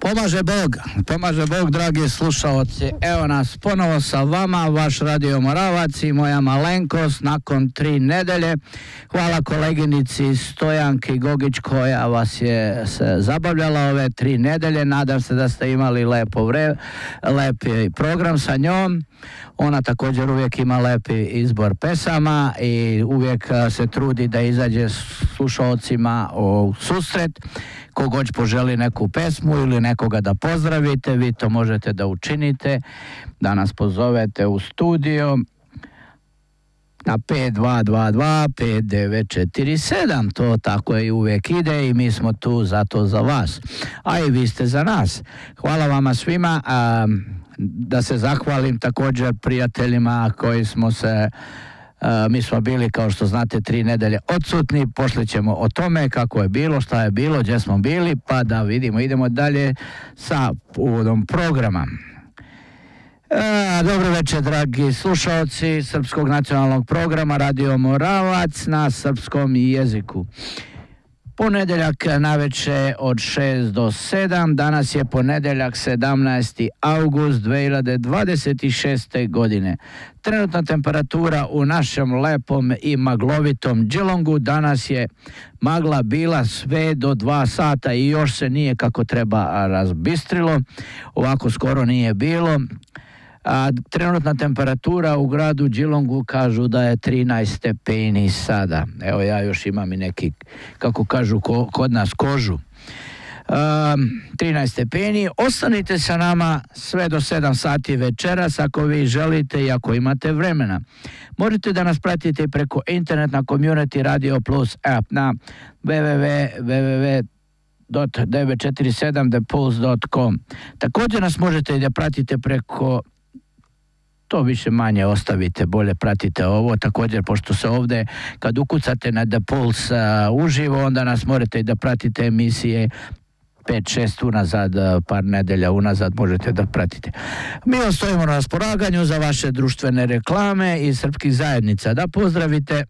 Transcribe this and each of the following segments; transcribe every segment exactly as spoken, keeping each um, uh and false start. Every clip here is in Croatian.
Pomaže Bog, pomaže Bog, dragi slušalci. Evo nas ponovo sa vama, vaš Radio Moravac i moja malenkost nakon tri nedelje. Hvala koleginici Stojanki Gogić koja vas je se zabavljala ove tri nedelje. Nadam se da ste imali lepo vre, lepi program sa njom. Ona također uvijek ima lepi izbor pesama i uvijek se trudi da izađe slušalcima u susret. Kogoć poželi neku pesmu ili nekoga da pozdravite, vi to možete da učinite, da nas pozovete u studio na pet dva dva dva pet devet četiri sedam. To tako i uvijek ide i mi smo tu zato za vas, a i vi ste za nas. Hvala vama svima. A, da se zahvalim također prijateljima koji smo se Uh, mi smo bili, kao što znate, tri nedelje odsutni. Pošli ćemo o tome kako je bilo, šta je bilo, gdje smo bili, pa da vidimo. Idemo dalje sa uvodom programa. Uh, dobro večer, dragi slušalci Srpskog nacionalnog programa Radio Moravac na srpskom jeziku. Ponedjeljak navečer od šest do sedam, danas je ponedjeljak sedamnaesti august dve hiljade dvadeset šeste. godine. Trenutna temperatura u našem lepom i maglovitom Đelongu danas je magla bila sve do dva sata i još se nije kako treba razbistrilo, ovako skoro nije bilo. A trenutna temperatura u gradu Đelongu kažu da je trinaest stepeni sada. Evo ja još imam i neki, kako kažu ko, kod nas, kožu. Um, trinaest stepeni. Ostanite sa nama sve do sedam sati večeras ako vi želite i ako imate vremena. Možete da nas pratite preko internet na Community Radio Plus app na w w w dot devet četiri sedam the pulse dot com. Također nas možete da pratite preko, to više manje ostavite, bolje pratite ovo, također pošto se ovdje kad ukucate na The Pulse uh, uživo, onda nas morate i da pratite emisije pet šest unazad, par nedelja unazad možete da pratite. Mi vam stojimo na raspolaganju za vaše društvene reklame iz srpskih zajednica. Da pozdravite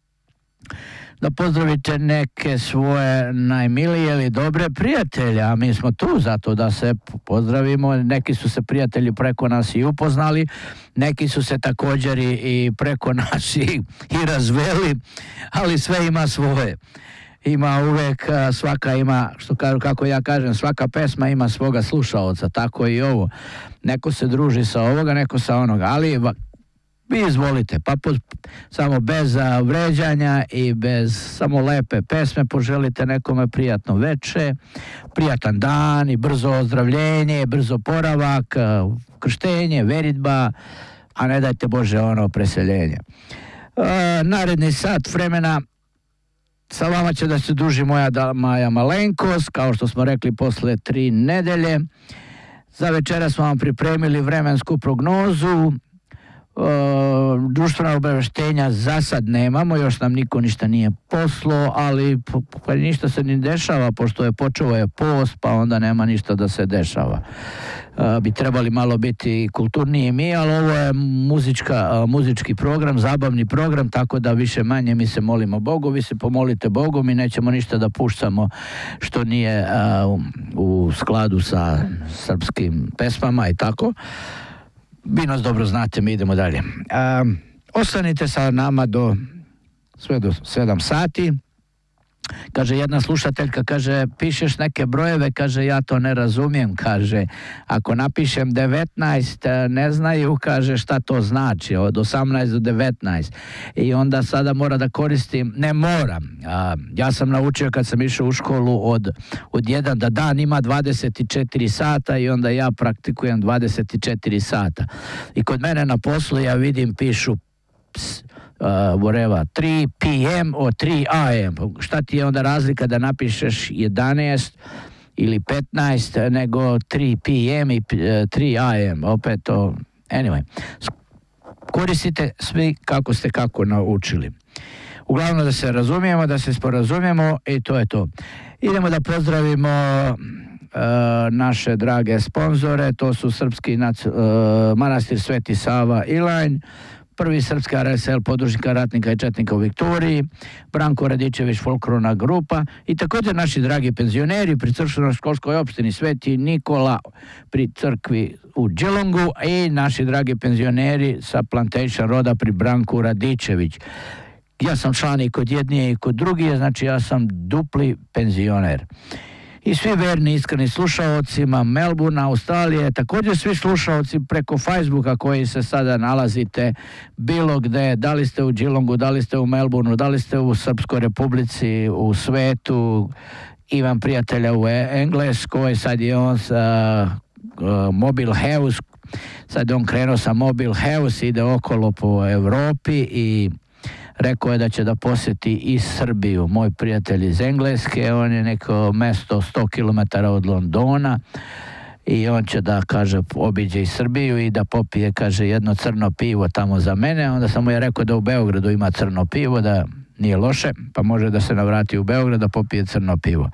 da pozdravite neke svoje najmilije ili dobre prijatelje, a mi smo tu zato da se pozdravimo. Neki su se prijatelji preko nas i upoznali, neki su se također i, i preko nas i, i razveli, ali sve ima svoje. Ima uvek, svaka ima, što kažu, kako ja kažem, svaka pesma ima svoga slušaoca, tako i ovo. Neko se druži sa ovoga, neko sa onoga, ali vi izvolite, pa po, samo bez a, vređanja i bez samo lepe pesme poželite nekome prijatno veče, prijatan dan i brzo ozdravljenje, brzo poravak, a, krštenje, veritba, a ne dajte Bože ono preseljenje. A, naredni sat vremena sa vama će da se druži moja da, Maja Malenkost, kao što smo rekli posle tri nedelje. Za večera smo vam pripremili vremensku prognozu. Uh, društvena obaveštenja za sad nemamo, još nam niko ništa nije poslo, ali pa ništa se ne dešava, pošto je počeo je post, pa onda nema ništa da se dešava. Uh, bi trebali malo biti kulturniji mi, ali ovo je muzička, uh, muzički program, zabavni program, tako da više manje mi se molimo Bogu, vi se pomolite Bogu, mi nećemo ništa da puštamo što nije uh, u, u skladu sa srpskim pesmama i tako. Vi nas dobro znate, mi idemo dalje. Um, ostanite sa nama do sve do sedam sati. Kaže jedna slušateljka, kaže, pišeš neke brojeve, kaže, ja to ne razumijem, kaže, ako napišem devetnaest, ne znaju, kaže, šta to znači, od osamnaest do devetnaest. I onda sada mora da koristim, ne moram. A, ja sam naučio kad sam išao u školu od, od jedan da dan ima dvadeset četiri sata i onda ja praktikujem dvadeset četiri sata. I kod mene na poslu ja vidim, pišu ps, Uh, whatever, tri p m o tri a m. Šta ti je onda razlika da napišeš jedanaest ili petnaest nego tri p m i uh, tri a m? Opet to, anyway. Koristite svi kako ste kako naučili. Uglavnom da se razumijemo, da se sporazumijemo i to je to. Idemo da pozdravimo uh, naše drage sponzore, to su Srpski nac- uh, manastir Sveti Sava Ilanj, prvi srpski R S L podružnika ratnika i četnika u Viktoriji, Branko Radičević folklorna grupa i također naši dragi penzioneri pri crkveno-školskoj opštini Sveti Nikola pri crkvi u Đelongu i naši dragi penzioneri sa Plantation Roda pri Branku Radičević. Ja sam član i kod jednije i kod drugije, znači ja sam dupli penzioner. I svi verni iskreni slušaocima Melbourne, Australije, također svi slušaoci preko Facebooka koji se sada nalazite bilo gde, da li ste u Geelongu, da li ste u Melbourneu, da li ste u Srpskoj republici, u svetu, imam prijatelja u Engleskoj, sad je on sa uh, Mobile House, sad je on krenuo sa Mobile House, ide okolo po Evropi i rekao je da će da posjeti i Srbiju. Moj prijatelj iz Engleske, on je neko mesto sto kilometara od Londona i on će da, kaže, obiđe i Srbiju i da popije, kaže, jedno crno pivo tamo za mene. Onda sam mu je rekao da u Beogradu ima crno pivo, da nije loše, pa može da se navrati u Beograd da popije crno pivo.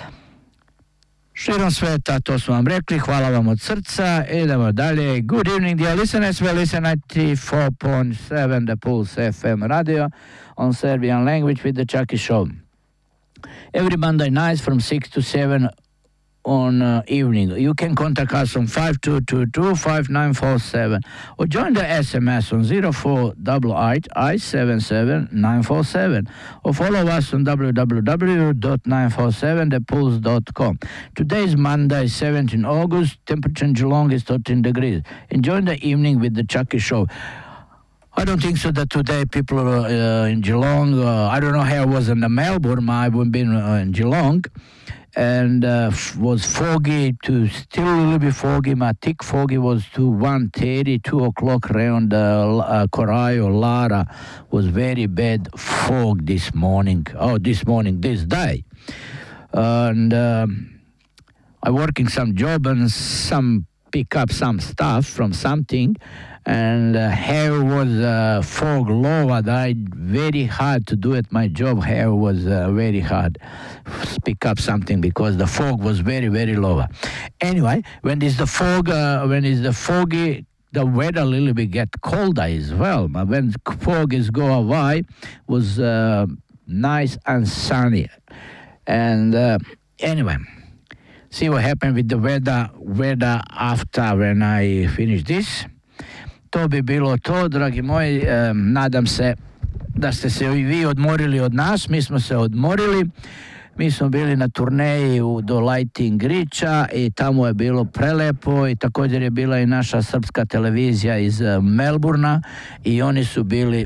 Širom sveta, to smo vam rekli, hvala vam od srca, idemo dalje. Good evening, dear listeners, we listen ninety-four point seven The Pulse F M radio on Serbian language with the Chucky Show. Every Monday night from six to seven on uh, evening. You can contact us on five two two two, five nine four seven or join the S M S on zero four eight eight seven seven nine four seven or follow us on w w w dot nine four seven the pulse dot com. Today is Monday, seventeenth August. Temperature in Geelong is thirteen degrees. Enjoy the evening with the Chucky Show. I don't think so that today people are uh, in Geelong. Uh, I don't know how it was in the Melbourne. I've been uh, in Geelong. And uh, was foggy to still a little bit foggy. My thick foggy was to one thirty, two o'clock around uh, uh, Corail, Lara was very bad fog this morning. Oh, this morning, this day. Uh, and um, I'm working some job and some pick up some stuff from something. And uh, hair was uh, fog low, and I very hard to do it. My job hair was uh, very hard to pick up something because the fog was very, very low. Anyway, when is the fog, uh, when is the foggy, the weather a little bit get colder as well. But when fog is go away, was uh, nice and sunny. And uh, anyway, see what happened with the weather, weather after when I finish this. To bi bilo to, dragi moji, eh, nadam se da ste se i vi odmorili od nas, mi smo se odmorili, mi smo bili na turneji u, do Lighting Richa i tamo je bilo prelepo i također je bila i naša srpska televizija iz uh, Melburna i oni su bili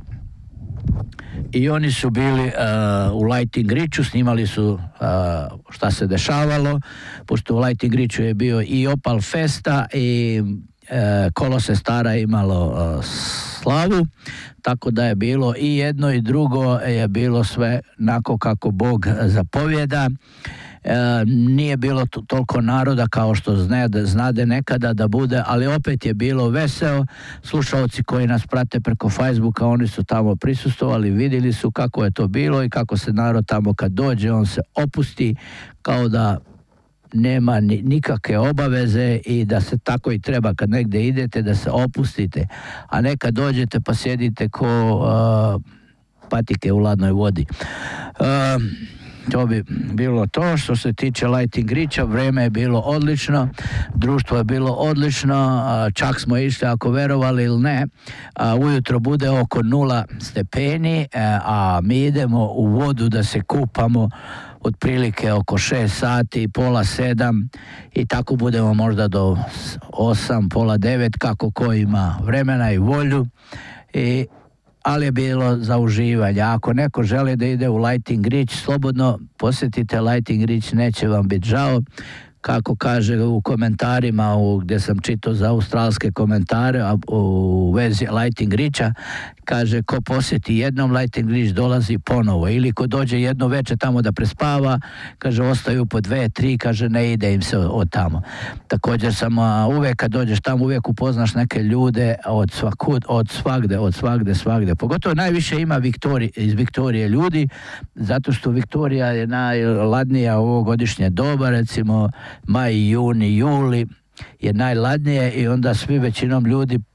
i oni su bili uh, u Lighting Richu, snimali su uh, šta se dešavalo, pošto u Lighting Richu je bio i Opal Festa i E, kolo se stara imalo e, slavu, tako da je bilo i jedno i drugo je bilo sve nako kako Bog zapovjeda. E, nije bilo to, toliko naroda kao što znade, znade nekada da bude, ali opet je bilo veseo. Slušalci koji nas prate preko Facebooka, oni su tamo prisustvovali, vidjeli su kako je to bilo i kako se narod tamo kad dođe, on se opusti kao da nema ni, nikakve obaveze i da se tako i treba kad negdje idete da se opustite, a ne kad dođete pa sjedite ko uh, patike u ladnoj vodi. Uh, to bi bilo to što se tiče Lighting Richa. Vreme je bilo odlično, društvo je bilo odlično, čak smo išli, ako verovali ili ne, ujutro bude oko nula stepeni, a mi idemo u vodu da se kupamo otprilike oko šest sati, pola sedam i tako budemo možda do osam, pola devet, kako ko ima vremena i volju, i ali je bilo za uživanje. Ako neko želi da ide u Lighting Rich, slobodno posjetite Lighting Rich, neće vam biti žao. Kako kaže u komentarima u, gdje sam čitao za australske komentare a, u vezi Lighting Richa, kaže ko posjeti jednom Lighting Rich dolazi ponovo, ili ko dođe jedno večer tamo da prespava, kaže ostaju po dve, tri, kaže ne ide im se od tamo. Također sam a, uvijek kad dođeš tamo uvijek upoznaš neke ljude od, svakud, od svagde, od svagde, svagde. Pogotovo najviše ima Viktori, iz Viktorije ljudi, zato što Viktorija je najladnija ovogodišnje doba, recimo maj, juni, juli je najladnije i onda svi većinom ljudi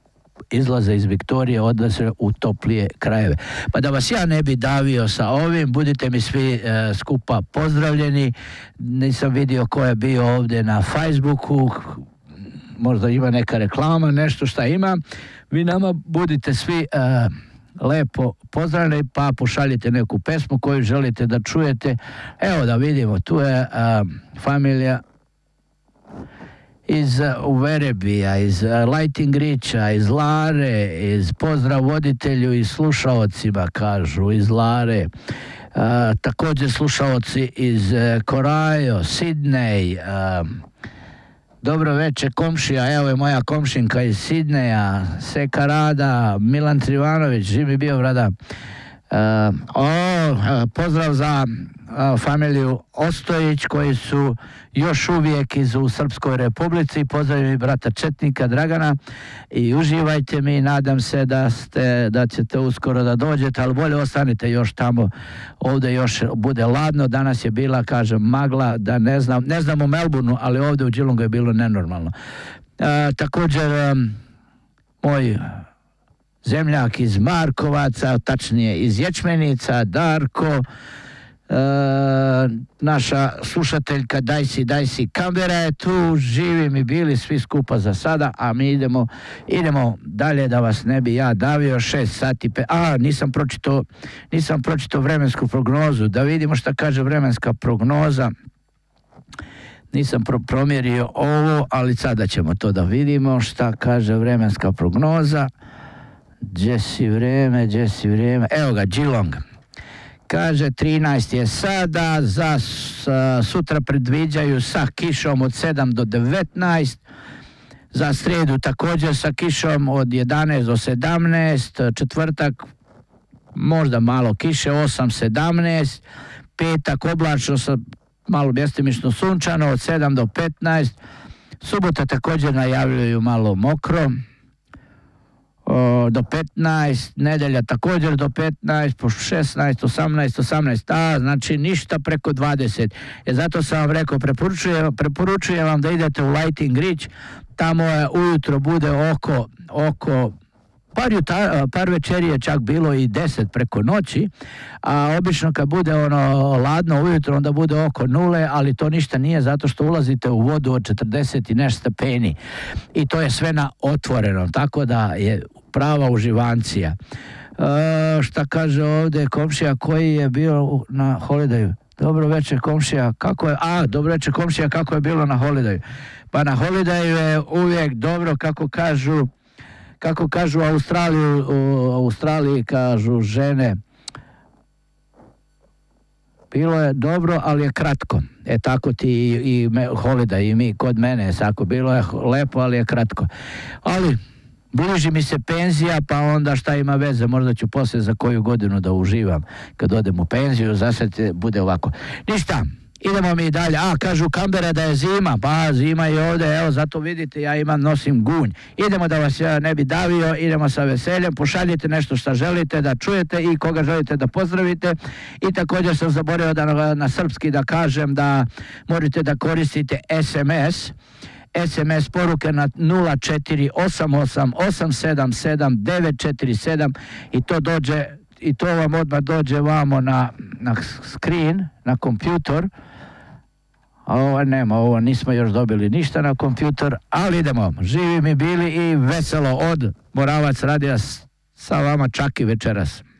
izlaze iz Viktorije, odlaze u toplije krajeve. Pa da vas ja ne bi davio sa ovim, budite mi svi e, skupa pozdravljeni. Nisam vidio ko je bio ovdje na Facebooku, možda ima neka reklama, nešto šta ima. Vi nama budite svi e, lepo pozdravljeni, pa pošaljite neku pesmu koju želite da čujete. Evo da vidimo, tu je e, familija iz Uverebija, iz Lighting Richa, iz Lare, iz pozdrav voditelju i slušaocima, kažu, iz Lare. A, također slušaoci iz Korajo, Sidnej, a, dobro večer komšija, evo je moja komšinka iz Sidneja, Seka Rada, Milan Trivanović, živi bio vrada. Uh, o, uh, pozdrav za uh, familiju Ostojić koji su još uvijek iz u Srpskoj Republici. Pozdravim i brata Četnika Dragana i uživajte mi, nadam se da ste da ćete uskoro da dođete, ali bolje ostanite još tamo, ovdje još bude ladno. Danas je bila, kažem, magla, da ne znam, ne znam u Melbourneu, ali ovdje u Geelongu je bilo nenormalno. Uh, također um, moj zemljak iz Markovaca, tačnije iz Ječmenica, Darko, e, naša slušateljka Dajsi, Dajsi Kambera je tu, živi mi bili svi skupa za sada, a mi idemo, idemo dalje da vas ne bi ja davio, šest sati, pe... a nisam pročitao, nisam pročitao vremensku prognozu, da vidimo šta kaže vremenska prognoza. Nisam pro- promjerio ovo, ali sada ćemo to da vidimo šta kaže vremenska prognoza. Gdje si vreme, gdje si vreme, evo ga, Geelong. Kaže, trinaest je sada, za sutra predviđaju sa kišom od sedam do devetnaest, za srijedu također sa kišom od jedanaest do sedamnaest, četvrtak možda malo kiše, osam sedamnaest, petak oblačno sa malo mjestimično sunčano od sedam do petnaest, subota također najavljuju malo mokro, do petnaest, nedelja također do petnaest, po šesnaest, osamnaest, osamnaest, a znači ništa preko dvadeset. E zato sam vam rekao, preporučujem, preporučujem vam da idete u Lighting Rich, tamo je ujutro bude oko, oko par, juta, par večeri je čak bilo i deset preko noći, a obično kad bude ono ladno ujutro onda bude oko nule, ali to ništa nije zato što ulazite u vodu od četrdeset i nešto stepeni i to je sve na otvorenom, tako da je prava uživancija. E, šta kaže ovdje komšija koji je bio na holidayu? Dobro večer komšija, kako je, a dobro večer komšija, kako je bilo na holidayu? Pa na holidayu je uvijek dobro, kako kažu kako kažu u Australiji, u Australiji kažu žene, bilo je dobro, ali je kratko. E tako ti i, i me, holiday i mi kod mene, tako bilo je lepo, ali je kratko. Ali bliži mi se penzija, pa onda šta ima veze, možda ću poslije za koju godinu da uživam kad odem u penziju, za sad bude ovako. Ništa, idemo mi dalje. A, kažu Kambera da je zima, pa zima je ovdje, evo zato vidite, ja imam, nosim gunj. Idemo da vas ja ne bi davio, idemo sa veseljem, pošaljite nešto što želite da čujete i koga želite da pozdravite. I također sam zaboravio da na, na srpski da kažem da možete da koristite es em es, es em es poruke na nula četiri osam osam osam sedam sedam devet četiri sedam i to dođe, i to vam odmah dođe vamo na, na screen, na kompjutor. A ovo nema, ovo nismo još dobili ništa na kompjutor, ali idemo, živi mi bili i veselo od Moravac radija sa vama čak i večeras.